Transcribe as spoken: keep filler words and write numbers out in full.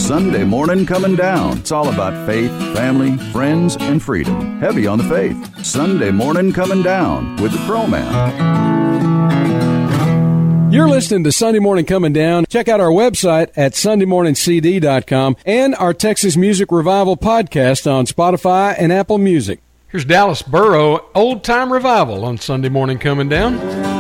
Sunday Morning Coming Down. It's all about faith, family, friends, and freedom. Heavy on the faith. Sunday Morning Coming Down with the Pro Man. You're listening to Sunday Morning Coming Down. Check out our website at sunday morning c d dot com and our Texas Music Revival podcast on Spotify and Apple Music. Here's Dallas Burrow, Old Time Revival on Sunday Morning Coming Down.